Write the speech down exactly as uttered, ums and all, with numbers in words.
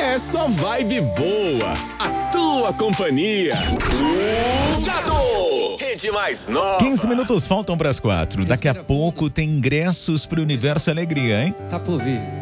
é só vibe boa. A tua companhia. Plugado. Rede mais nova. quinze minutos faltam para as quatro. Daqui a pouco tem ingressos pro Universo Alegria, hein? Tá por vir.